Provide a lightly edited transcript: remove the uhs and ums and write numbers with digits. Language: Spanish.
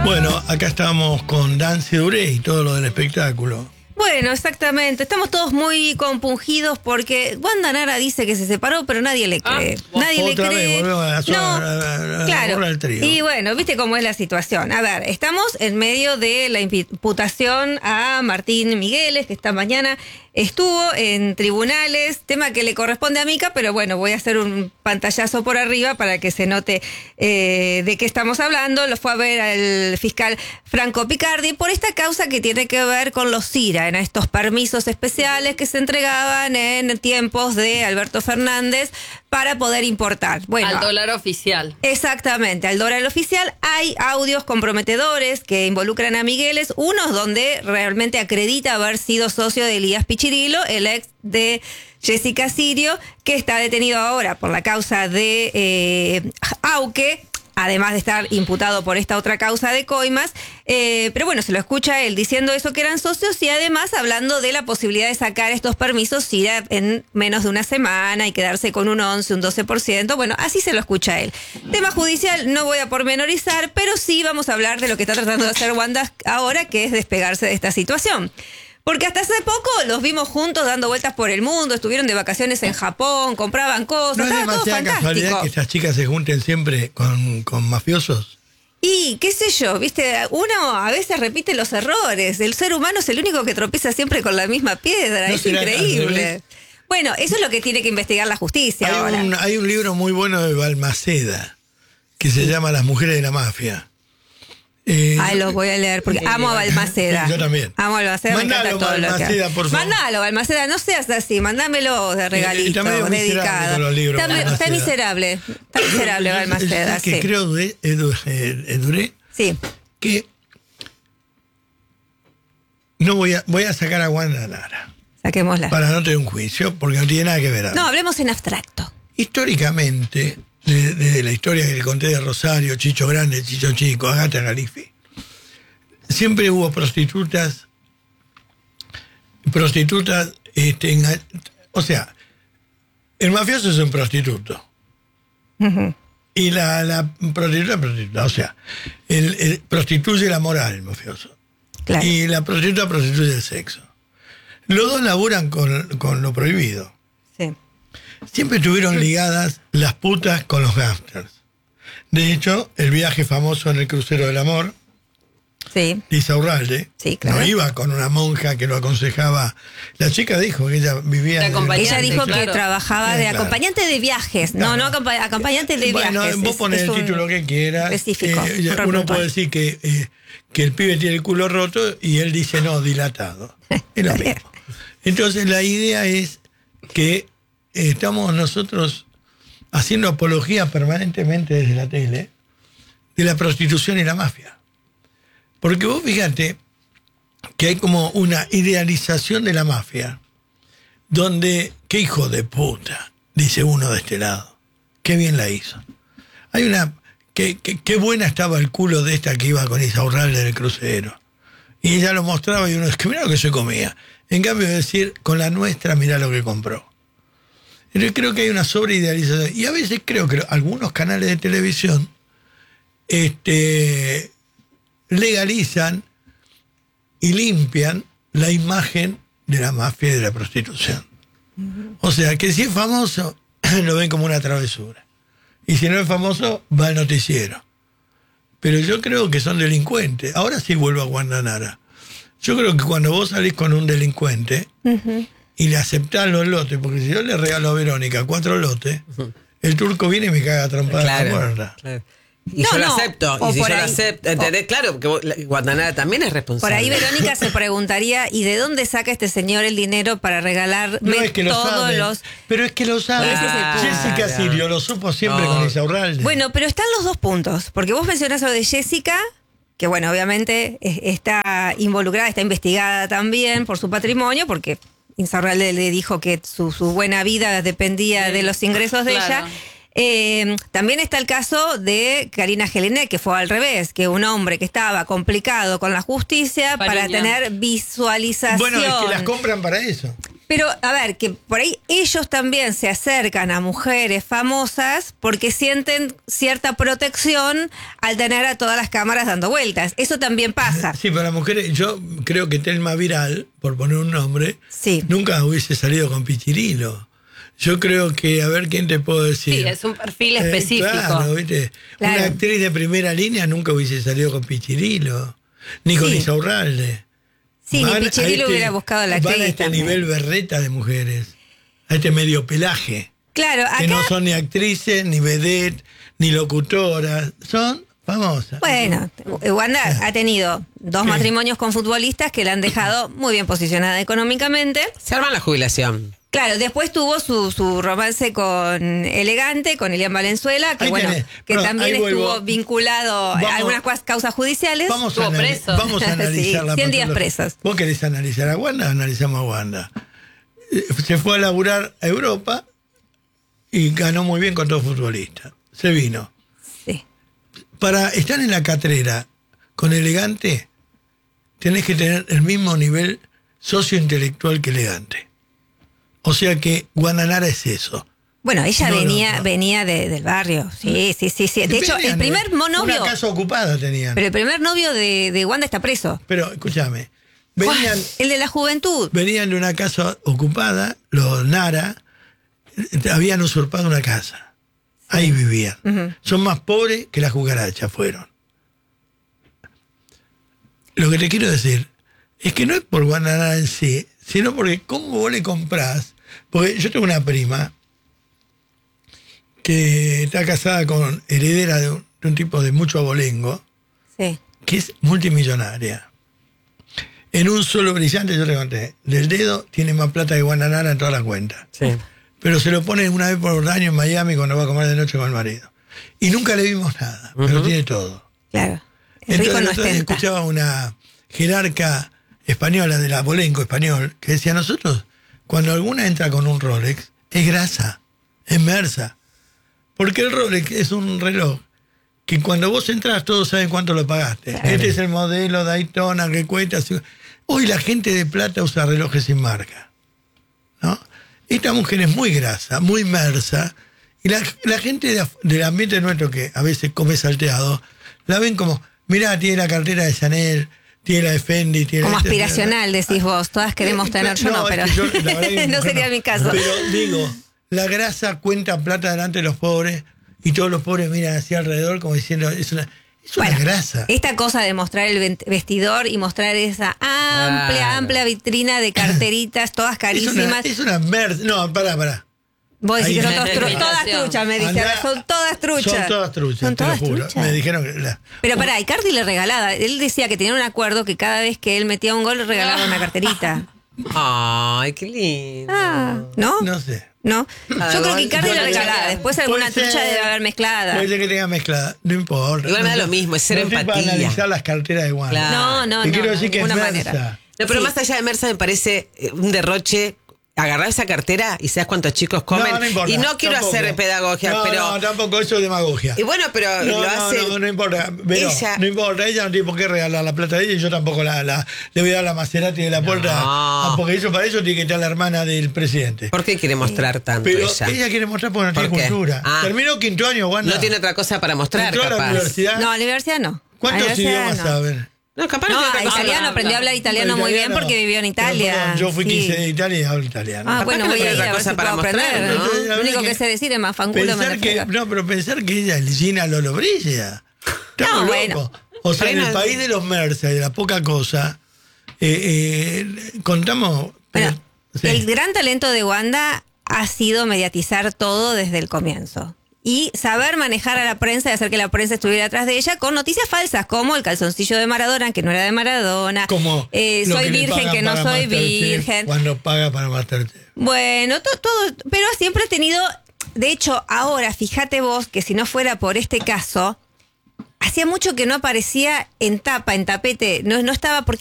Bueno, acá estamos con Dance Duré y todo lo del espectáculo. Bueno, exactamente. Estamos todos muy compungidos porque Wanda Nara dice que se separó, pero nadie le cree. Nadie le Otra cree. vez volvemos a Claro. del trío. Y bueno, viste cómo es la situación. A ver, estamos en medio de la imputación a Martín Migueles, que esta mañana estuvo en tribunales, tema que le corresponde a Mica, pero bueno, voy a hacer un pantallazo por arriba para que se note de qué estamos hablando. Lo fue a ver al fiscal Franco Picardi por esta causa que tiene que ver con los CIRA, en estos permisos especiales que se entregaban en tiempos de Alberto Fernández para poder importar. Bueno, al dólar oficial. Exactamente, al dólar oficial. Hay audios comprometedores que involucran a Migueles, unos donde realmente acredita haber sido socio de Elías Pichirilo, el ex de Jessica Sirio, que está detenido ahora por la causa de Auque, además de estar imputado por esta otra causa de coimas. Pero bueno, se lo escucha él diciendo eso, que eran socios, y además hablando de la posibilidad de sacar estos permisos CIRA en menos de una semana y quedarse con un 11, un 12%. Bueno, así se lo escucha él. Tema judicial no voy a pormenorizar, pero sí vamos a hablar de lo que está tratando de hacer Wanda ahora, que es despegarse de esta situación. Porque hasta hace poco los vimos juntos dando vueltas por el mundo, estuvieron de vacaciones en Japón, compraban cosas, ¿No es estaba todo demasiada casualidad fantástico. que estas chicas se junten siempre con mafiosos? Y qué sé yo, viste, uno a veces repite los errores. El ser humano es el único que tropieza siempre con la misma piedra. ¿No Es será increíble. Bueno, eso es lo que tiene que investigar la justicia ahora. Hay un libro muy bueno de Balmaceda que se llama Las mujeres de la mafia. Ay, los voy a leer porque amo a Balmaceda. Yo también. Amo a Balmaceda, Mandalo, me encanta todo Balmaceda, lo que por favor. Mandalo, Balmaceda, no seas así, mandámelo de regalito, está medio miserable dedicado. con los libros, Está Balmaceda. miserable, Balmaceda, que sí. creo Duré Sí. que no voy a sacar a Wanda Nara Saquémosla. para no tener un juicio, porque no tiene nada que ver. No, hablemos en abstracto. Históricamente, desde la historia que le conté de Rosario, Chicho Grande, Chicho Chico, Agata Galifi, siempre hubo prostitutas, o sea, el mafioso es un prostituto. Ujú. Y la prostituta, o sea, el prostituye la moral, el mafioso. Claro. Y la prostituta prostituye el sexo. Los dos laburan con lo prohibido. Sí. Siempre estuvieron ligadas las putas con los gángsters. De hecho, el viaje famoso en el crucero del amor, Sí. Lisa Urralde, Sí, claro. no iba con una monja que lo aconsejaba. La chica dijo que ella vivía... De acompañante. Ella dijo Claro. que trabajaba de Claro. acompañante de viajes. Claro. No, acompañante de Bueno, viajes. vos ponés el un título que quieras. específico, un rol Uno puntual. puede decir que el pibe tiene el culo roto y él dice no, dilatado. Es lo mismo. Entonces la idea es que estamos nosotros haciendo apología permanentemente desde la tele de la prostitución y la mafia. Porque vos fíjate que hay como una idealización de la mafia, donde, qué hijo de puta, dice uno de este lado, qué bien la hizo. Hay una, qué buena estaba el culo de esta que iba con Isa Urralde en el crucero. Y ella lo mostraba y uno dice, mirá lo que se comía. En cambio de decir, con la nuestra, mirá lo que compró. Yo creo que hay una sobreidealización. Y a veces creo que algunos canales de televisión legalizan y limpian la imagen de la mafia y de la prostitución. O sea, que si es famoso, lo ven como una travesura. Y si no es famoso, va al noticiero. Pero yo creo que son delincuentes. Ahora sí vuelvo a Wanda Nara. Yo creo que cuando vos salís con un delincuente y le aceptás los lotes, porque si yo le regalo a Verónica 4 lotes, el turco viene y me caga trompada en la puerta. Claro. Y No, yo lo no, acepto. o Y si por yo lo ahí. acepto, ¿entendés? Claro, que Guantanara también es responsable. Por ahí Verónica se preguntaría, ¿y de dónde saca este señor el dinero para regalarme No es que lo todos saben, los... pero es que lo saben. Ese es el punto. Jessica Sirio lo supo siempre con Isa Urralde. Bueno, pero están los dos puntos, porque vos mencionás lo de Jessica, que bueno, obviamente está involucrada, está investigada también por su patrimonio, porque Insaurralde le dijo que su buena vida dependía de los ingresos de Claro. ella. También está el caso de Karina Gelinet, que fue al revés, que un hombre que estaba complicado con la justicia para Fariña. tener visualización. Bueno, es que las compran para eso. Pero, a ver, que por ahí ellos también se acercan a mujeres famosas porque sienten cierta protección al tener a todas las cámaras dando vueltas. Eso también pasa. Sí, pero las mujeres, yo creo que Telma Viral, por poner un nombre, Sí. nunca hubiese salido con Pichirilo. Yo creo que, a ver, ¿quién te puedo decir? Sí, es un perfil específico. Claro, ¿viste? Claro. Una actriz de primera línea nunca hubiese salido con Pichirilo, ni con Sí. Isaurralde. Sí, ni Van Pichirilo a este- hubiera buscado a la Van actriz a este también. nivel berreta de mujeres, a este medio pelaje, Claro, acá... que no son ni actrices, ni vedette, ni locutoras, son famosas. Bueno, Wanda ha tenido 2 Sí. matrimonios con futbolistas que la han dejado muy bien posicionada económicamente. Se arma la jubilación. Claro, después tuvo su romance con Elegante, con Elian Valenzuela, que Ahí bueno, tenés. que Perdón, también ahí vuelvo. estuvo vinculado Vamos. a algunas causas judiciales. Vamos a, Estuvo preso. vamos a analizar Sí, la 100 días patología. presos. ¿Vos querés analizar a Wanda? Analizamos a Wanda. Se fue a laburar a Europa y ganó muy bien con todos los futbolistas. Se vino. Sí. Para estar en la catrera con Elegante, tenés que tener el mismo nivel sociointelectual que Elegante. O sea que Wanda Nara es eso. Bueno, ella No, venía del barrio. Sí. De hecho, el primer novio. Una casa ocupada tenían. Pero el primer novio de Wanda está preso. Pero escúchame, venían, El de la juventud. venían de una casa ocupada, los Nara habían usurpado una casa. Ahí vivían. Son más pobres que las cucarachas fueron. Lo que te quiero decir es que no es por Wanda Nara en sí, sino porque cómo vos le comprás. Porque yo tengo una prima que está casada con heredera de un tipo de mucho abolengo, Sí. que es multimillonaria. En un solo brillante, yo te conté, del dedo tiene más plata que Wanda Nara en todas las cuentas. Sí. Pero se lo pone una vez por año en Miami cuando va a comer de noche con el marido. Y nunca le vimos nada, pero tiene todo. Claro. El rico no Entonces ostenta. escuchaba una jerarca española del abolengo español que decía, nosotros, cuando alguna entra con un Rolex, es grasa, es mersa. Porque el Rolex es un reloj que cuando vos entras todos saben cuánto lo pagaste. Claro. Este es el modelo Daytona que cuesta... Hoy la gente de plata usa relojes sin marca, ¿no? Esta mujer es muy grasa, muy mersa, y la gente del ambiente nuestro, que a veces come salteado, la ven como, mirá, tiene la cartera de Chanel, tiene la de Fendi, tiene Como la... aspiracional, decís vos. Todas queremos tener, yo no, es pero que yo, la verdad que no sería mi caso. Pero digo, la grasa cuenta plata delante de los pobres, y todos los pobres miran hacia alrededor como diciendo, es una Bueno, grasa. esta cosa de mostrar el vestidor y mostrar esa amplia vitrina de carteritas, todas carísimas. Es una merda. No, pará. Vos decís que Ahí- son todas truchas, me dijeron. Andá- Son todas truchas. Son todas truchas, Son te lo todas juro. truchas. Me dijeron que... Pero pará, Icardi le regalaba. Él decía que tenía un acuerdo que cada vez que él metía un gol le regalaba una carterita. Ay, qué lindo. ¿No? No sé. ¿No? Ah, Yo creo que igual- Icardi le puede regalaba. ser. Después alguna Puede trucha ser. debe haber mezclada. Puede ser que tenga mezclada, no importa. Igual me da No lo mismo, es cero no estoy para empatía. analizar las carteras de Wanda. Claro. No, Te quiero decir de que es ninguna mersa. manera. No, pero Sí. más allá de Mersa me parece un derroche. Agarrar esa cartera y sabes cuántos chicos comen. No importa, y no quiero tampoco. hacer pedagogia, No, pero. no, tampoco, eso es demagogia. Y bueno, pero No, lo hace. no importa. Pero Ella- no importa, ella no tiene por qué regalar la plata de ella y yo tampoco le voy a dar la Maserati de la puerta. Porque eso para eso tiene que estar la hermana del presidente. ¿Por qué quiere mostrar tanto Pero ella? ella quiere mostrar porque no tiene ¿Por qué? cultura. Ah. Terminó quinto año, Wanda. No tiene otra cosa para mostrar, Entró a la capaz. universidad. No, a la universidad no. ¿Cuántos A la universidad idiomas no. saben? No, capaz No, tiene otra cosa italiano, para aprendió a hablar italiano muy bien porque vivió en Italia. Pero, perdón, yo fui Sí. 15 de Italia y hablo italiano. Ah, Capaz bueno, que no voy a tiene ir otra a ver cosa si para puedo mostrar, aprender. ¿no? Entonces, la Lo único verdad que sé decir es más fanculo me Pensar la frega. pero pensar que ella es Gina Lollobrigida. Estamos No, bueno. locos. O sea, en el Bueno. país de los Mersa y de la poca cosa, contamos... Bueno, sí. el gran talento de Wanda ha sido mediatizar todo desde el comienzo. Y saber manejar a la prensa y hacer que la prensa estuviera atrás de ella con noticias falsas, como el calzoncillo de Maradona, que no era de Maradona. Como lo soy que le virgen, pagan que no para soy Masterchef, virgen. Cuando paga para Masterchef. Bueno, todo, pero siempre ha tenido, de hecho, ahora, fíjate vos, que si no fuera por este caso, hacía mucho que no aparecía en tapa, en tapete, no estaba, porque